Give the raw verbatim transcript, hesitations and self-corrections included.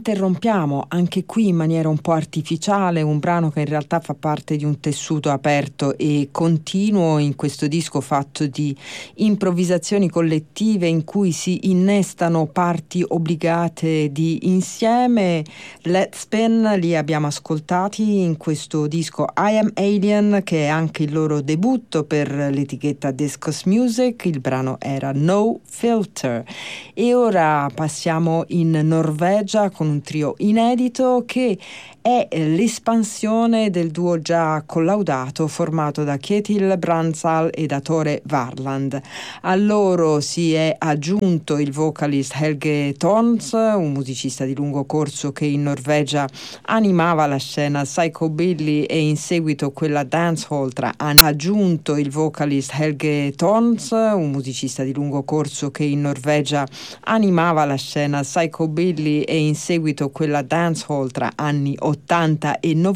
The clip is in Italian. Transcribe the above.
interrompiamo anche qui in maniera un po' artificiale un brano che in realtà fa parte di un tessuto aperto e continuo in questo disco fatto di improvvisazioni collettive in cui si innestano parti obbligate di insieme. Let's Spin li abbiamo ascoltati in questo disco I Am Alien, che è anche il loro debutto per l'etichetta Discos Music. Il brano era No Filter. E ora passiamo in Norvegia con un trio inedito che è l'espansione del duo già collaudato formato da Ketil Brandsal e da Tore Varland. A loro si è aggiunto il vocalist Helge Thorns, un musicista di lungo corso che in Norvegia animava la scena psychobilly e in seguito quella dancehall tra anni. Ha aggiunto il vocalist Helge Thorns, un musicista di lungo corso che in Norvegia animava la scena psychobilly e in seguito quella dancehall tra anni ottanta e novanta.